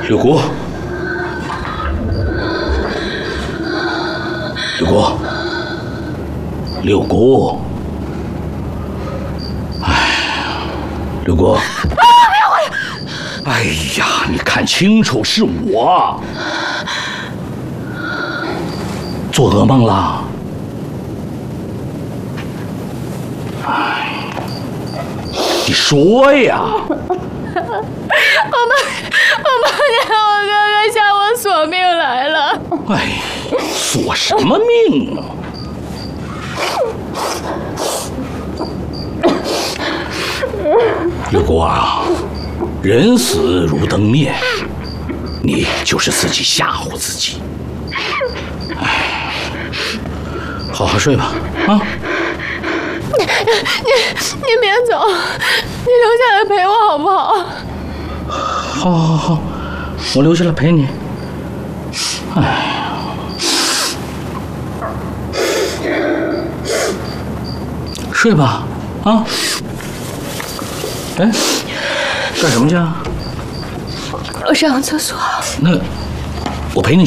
六姑，六姑，六姑，哎，六姑，哎呀，你看清楚，是我，做噩梦了。哎，你说呀。 我梦见我哥哥向我索命来了。 哎，索什么命啊？六姑啊，人死如灯灭，你就是自己吓唬自己。哎，好好睡吧，啊！ 你别走，你留下来陪我好不好？ 好，好，好，我留下来陪你。哎。睡吧，啊！哎，干什么去啊？ 我上个厕所。 那我陪你。